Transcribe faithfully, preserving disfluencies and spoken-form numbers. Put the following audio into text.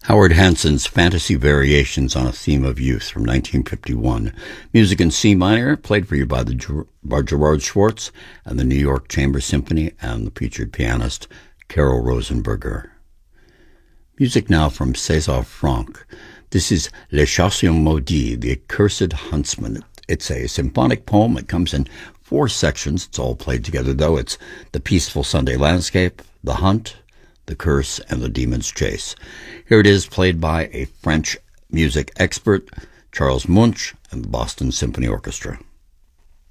Howard Hanson's Fantasy Variations on a Theme of Youth from nineteen fifty-one. Music in C minor, played for you by, the, by Gerard Schwartz and the New York Chamber Symphony and the featured pianist Carol Rosenberger. Music now from César Franck. This is Les Chansons Maudites, The Accursed Huntsman. It's a symphonic poem. It comes in four sections. It's all played together, though. It's The Peaceful Sunday Landscape, The Hunt, The Curse, and The Demon's Chase. Here it is, played by a French music expert, Charles Munch, and the Boston Symphony Orchestra.